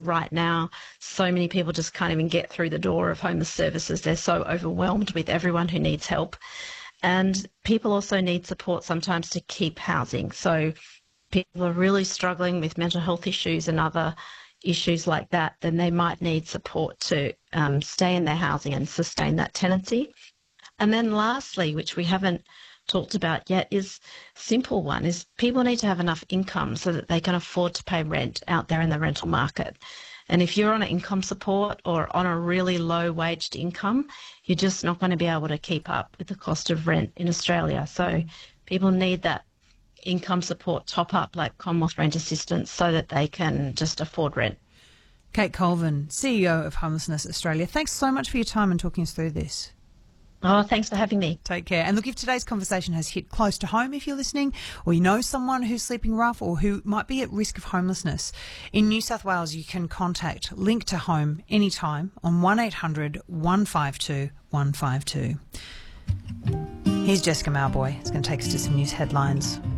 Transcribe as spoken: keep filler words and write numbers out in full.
right now, so many people just can't even get through the door of homeless services. They're so overwhelmed with everyone who needs help. And people also need support sometimes to keep housing. So people are really struggling with mental health issues and other issues like that, then they might need support to um, stay in their housing and sustain that tenancy. And then lastly, which we haven't talked about yet, is simple one, is people need to have enough income so that they can afford to pay rent out there in the rental market. And if you're on an income support or on a really low waged income, you're just not going to be able to keep up with the cost of rent in Australia. So people need that income support top up like Commonwealth Rent Assistance so that they can just afford rent. Kate Colvin, C E O of Homelessness Australia, thanks so much for your time and talking us through this. Oh, thanks for having me. Take care. And look, if today's conversation has hit close to home, if you're listening, or you know someone who's sleeping rough or who might be at risk of homelessness, in New South Wales you can contact Link to Home anytime on one eight hundred one five two one five two. Here's Jessica Mauboy. It's going to take us to some news headlines.